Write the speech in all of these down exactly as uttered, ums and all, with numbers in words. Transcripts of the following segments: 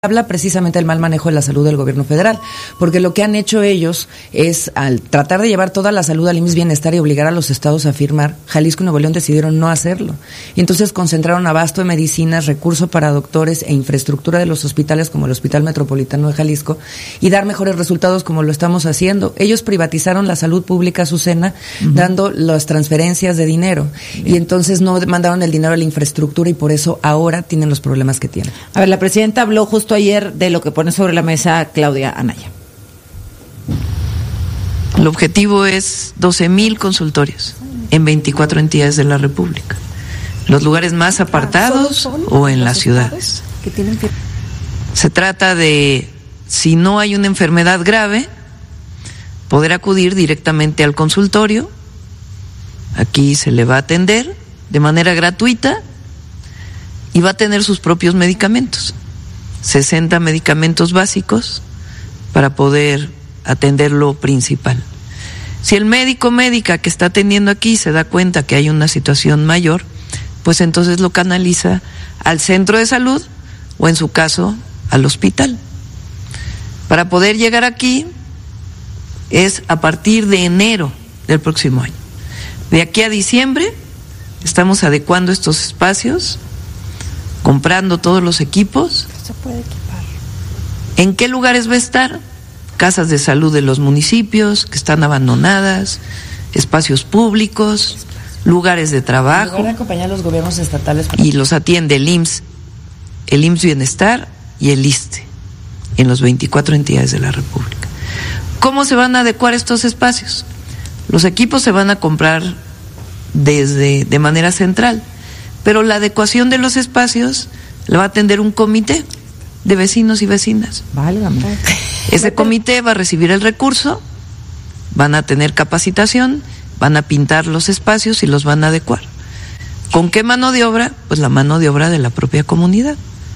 habla precisamente del mal manejo de la salud del gobierno federal, porque lo que han hecho ellos es, al tratar de llevar toda la salud al I M S S Bienestar y obligar a los estados a firmar, Jalisco y Nuevo León decidieron no hacerlo. Y entonces concentraron abasto de medicinas, recursos para doctores e infraestructura de los hospitales como el Hospital Metropolitano de Jalisco y dar mejores resultados como lo estamos haciendo. Ellos privatizaron la salud pública, Azucena, uh-huh. dando las transferencias de dinero. Bien. Y entonces no mandaron el dinero a la infraestructura y por eso ahora tienen los problemas que tienen. A ver, la presidenta habló justo ayer de lo que pone sobre la mesa Claudia Anaya. El objetivo es doce mil consultorios en veinticuatro entidades de la República, los lugares más apartados o en las ciudades. Se trata de, si no hay una enfermedad grave, poder acudir directamente al consultorio. Aquí se le va a atender de manera gratuita y va a tener sus propios medicamentos. sesenta medicamentos básicos para poder atender lo principal. Si el médico o médica que está atendiendo aquí se da cuenta que hay una situación mayor, pues entonces lo canaliza al centro de salud o en su caso al hospital. Para poder llegar aquí es a partir de enero del próximo año. De aquí a diciembre estamos adecuando estos espacios, comprando todos los equipos. Se puede equipar. ¿En qué lugares va a estar? Casas de salud de los municipios que están abandonadas, espacios públicos, lugares de trabajo. Van a acompañar a los gobiernos estatales. Y los atiende el I M S S, el I M S S Bienestar y el I S S S T E en las veinticuatro entidades de la República. ¿Cómo se van a adecuar estos espacios? Los equipos se van a comprar desde de manera central, pero la adecuación de los espacios la va a atender un comité de vecinos y vecinas. Válgame. Ese comité va a recibir el recurso, van a tener capacitación, van a pintar los espacios y los van a adecuar. ¿Con qué mano de obra? Pues la mano de obra de la propia comunidad,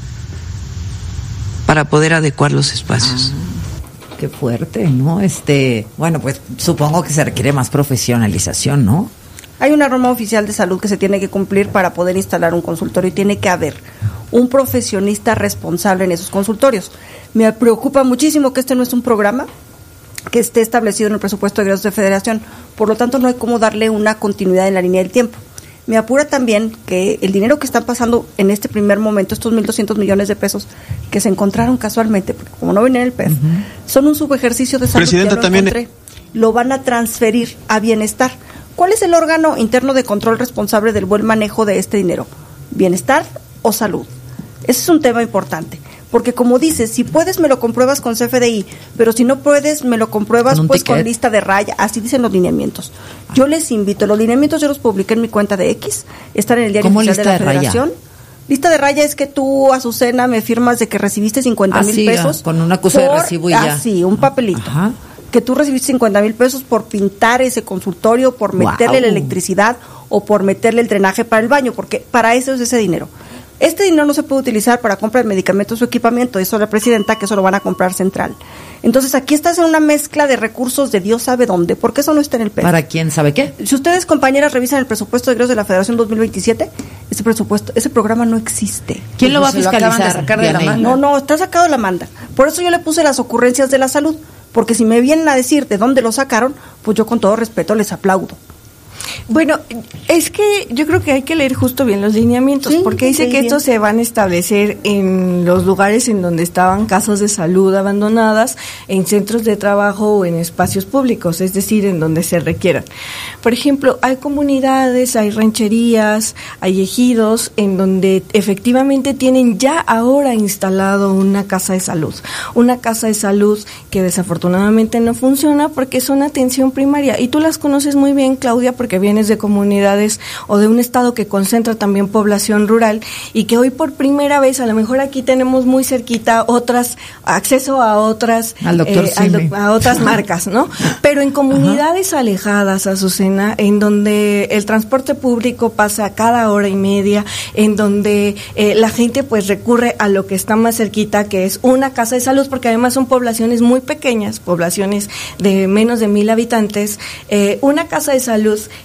para poder adecuar los espacios. Ah, qué fuerte, ¿no? Este, bueno, pues supongo que se requiere más profesionalización, ¿no? Hay una norma oficial de salud que se tiene que cumplir para poder instalar un consultorio y tiene que haber un profesionista responsable en esos consultorios. Me preocupa muchísimo que este no es un programa que esté establecido en el presupuesto de egresos de Federación, por lo tanto no hay cómo darle una continuidad en la línea del tiempo. Me apura también que el dinero que están pasando en este primer momento, estos mil doscientos millones de pesos que se encontraron casualmente, porque como no viene en el P E F, uh-huh. son un subejercicio de salud. Presidenta, que ya lo también encontré. Lo van a transferir a Bienestar. ¿Cuál es el órgano interno de control responsable del buen manejo de este dinero? ¿Bienestar o salud? Ese es un tema importante, porque como dices, si puedes me lo compruebas con C F D I, pero si no puedes me lo compruebas con pues ticket. Con lista de raya, así dicen los lineamientos. Yo les invito, los lineamientos yo los publiqué en mi cuenta de X, están en el diario oficial de la de Federación. Raya? Lista de raya es que tú, Azucena, me firmas de que recibiste cincuenta mil sí, pesos. Con una cosa de recibo y ya. Así, un papelito. Ajá. Que tú recibiste cincuenta mil pesos por pintar ese consultorio, por meterle wow. la electricidad o por meterle el drenaje para el baño, porque para eso es ese dinero. Este dinero no se puede utilizar para compra de medicamentos o equipamiento, eso la presidenta, que eso lo van a comprar central. Entonces aquí estás en una mezcla de recursos de Dios sabe dónde, porque eso no está en el P E F. ¿Para quién sabe qué? Si ustedes, compañeras, revisan el presupuesto de egresos de la Federación dos mil veintisiete, ese presupuesto, ese programa no existe. ¿Quién lo va a fiscalizar? Lo sacar de la manga. No, no, está sacado de la manga. Por eso yo le puse las ocurrencias de la salud, porque si me vienen a decir de dónde lo sacaron, pues yo con todo respeto les aplaudo. Bueno, es que yo creo que hay que leer justo bien los lineamientos, sí, porque dice que estos se van a establecer en los lugares en donde estaban casas de salud abandonadas, en centros de trabajo o en espacios públicos, es decir, en donde se requieran. Por ejemplo, hay comunidades, hay rancherías, hay ejidos en donde efectivamente tienen ya ahora instalado una casa de salud, una casa de salud que desafortunadamente no funciona porque es una atención primaria, y tú las conoces muy bien, Claudia, porque vienes de comunidades o de un estado que concentra también población rural y que hoy por primera vez, a lo mejor aquí tenemos muy cerquita otras, acceso a otras al doctor eh, al, a otras marcas, ¿no? Pero en comunidades Ajá. alejadas, Azucena, en donde el transporte público pasa cada hora y media, en donde eh, la gente pues recurre a lo que está más cerquita, que es una casa de salud, porque además son poblaciones muy pequeñas, poblaciones de menos de mil habitantes, eh, una casa de salud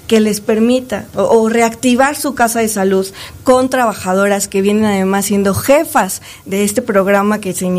que les permita o, o reactivar su casa de salud con trabajadoras que vienen además siendo jefas de este programa que se